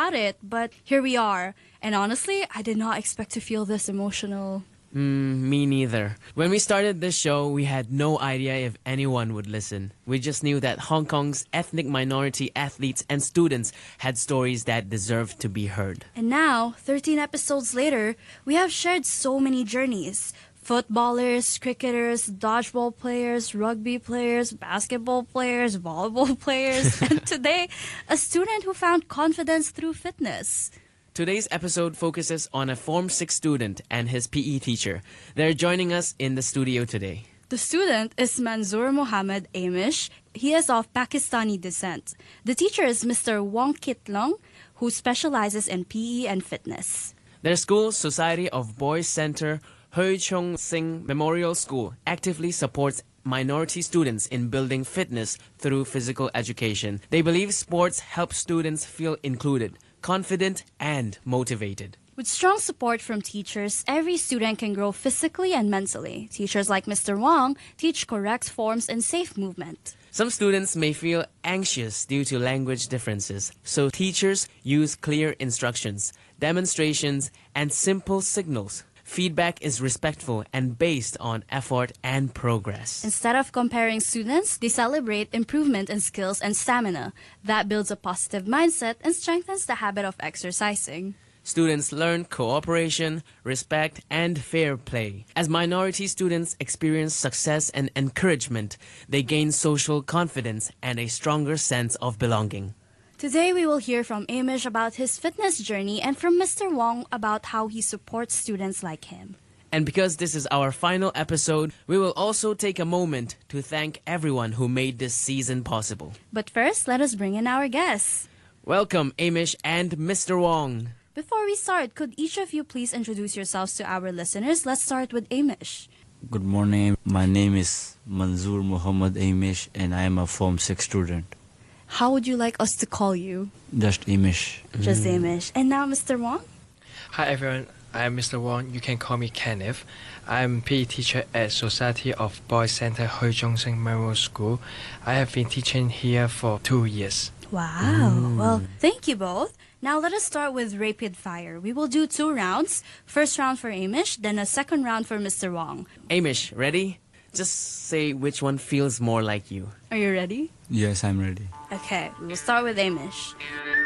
about it, but here we are. And honestly, I did not expect to feel this emotional. Me neither. When we started this show, we had no idea if anyone would listen. We just knew that Hong Kong's ethnic minority athletes and students had stories that deserved to be heard. And now, 13 episodes later, we have shared so many journeys. Footballers, cricketers, dodgeball players, rugby players, basketball players, volleyball players, and today, a student who found confidence through fitness. Today's episode focuses on a Form 6 student and his PE teacher. They're joining us in the studio today. The student is Manzoor Mohammed Amish. He is of Pakistani descent. The teacher is Mr. Wong Kit Long, who specializes in PE and fitness. Their school, Society of Boys Center Hui Chung Sing Memorial School, actively supports minority students in building fitness through physical education. They believe sports help students feel included, confident, and motivated. With strong support from teachers, every student can grow physically and mentally. Teachers like Mr. Wong teach correct forms and safe movement. Some students may feel anxious due to language differences, so teachers use clear instructions, demonstrations, and simple signals. Feedback is respectful and based on effort and progress. Instead of comparing students, they celebrate improvement in skills and stamina. That builds a positive mindset and strengthens the habit of exercising. Students learn cooperation, respect, and fair play. As minority students experience success and encouragement, they gain social confidence and a stronger sense of belonging. Today we will hear from Amish about his fitness journey and from Mr. Wong about how he supports students like him. And because this is our final episode, we will also take a moment to thank everyone who made this season possible. But first, let us bring in our guests. Welcome, Amish and Mr. Wong. Before we start, could each of you please introduce yourselves to our listeners? Let's start with Amish. Good morning. My name is Manzoor Mohammed Amish and I am a Form 6 student. How would you like us to call you? Just Amish. Just Amish. And now, Mr. Wong? Hi everyone, I am Mr. Wong. You can call me Kenneth. I'm PE teacher at Society of Boys Center Hui Chung Sing Memorial School. I have been teaching here for 2 years. Wow. Well, thank you both. Now let us start with rapid fire. We will do 2 rounds. First round for Amish, then a second round for Mr. Wong. Amish, ready? Just say which one feels more like you. Are you ready? Yes, I'm ready. Okay, we will start with Amish.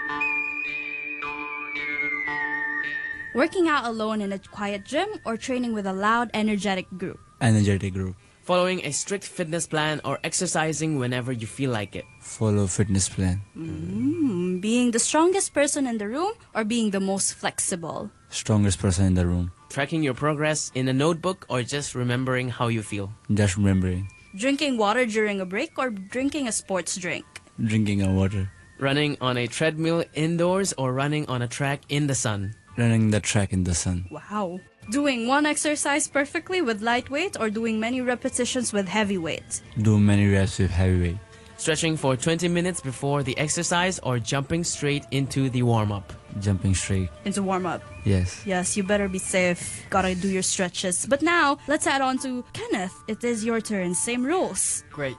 Working out alone in a quiet gym or training with a loud, energetic group? Energetic group. Following a strict fitness plan or exercising whenever you feel like it? Follow fitness plan. Being the strongest person in the room or being the most flexible? Strongest person in the room. Tracking your progress in a notebook or just remembering how you feel? Just remembering. Drinking water during a break or drinking a sports drink? Drinking a water. Running on a treadmill indoors or running on a track in the sun? Running the track in the sun. Wow. Doing one exercise perfectly with light weight or doing many repetitions with heavy weight? Do many reps with heavy weight. Stretching for 20 minutes before the exercise or jumping straight into the warm-up? Jumping straight. Into warm-up. Yes. Yes, you better be safe. Gotta do your stretches. But now, let's add on to Kenneth. It is your turn. Same rules. Great.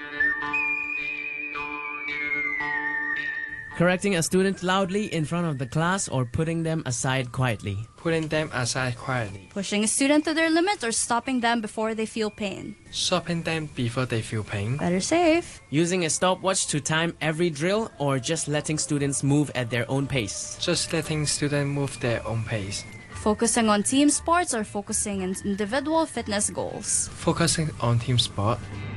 Correcting a student loudly in front of the class or putting them aside quietly? Putting them aside quietly. Pushing a student to their limits or stopping them before they feel pain? Stopping them before they feel pain. Better safe. Using a stopwatch to time every drill or just letting students move at their own pace? Just letting students move their own pace. Focusing on team sports or focusing on individual fitness goals? Focusing on team sport.